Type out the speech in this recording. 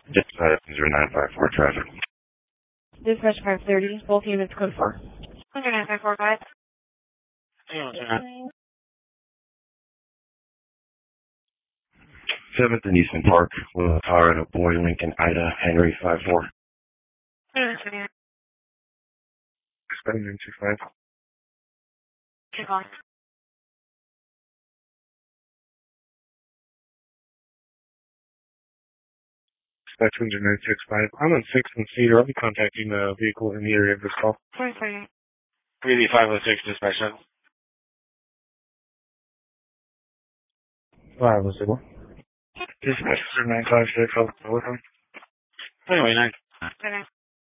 Dispatch 0954 traffic. Dispatch 530, both units code 4. 945. 7th and Eastman Park with a car and a boy Lincoln Ida Henry 54. 7925. 25. Dispatch 965. I'm on 6th and Cedar. I'll be contacting the vehicle in the area of this call. 23. 506 dispatch. 506. Dispatch 956. I'll go with him. Anyway, 9. Okay.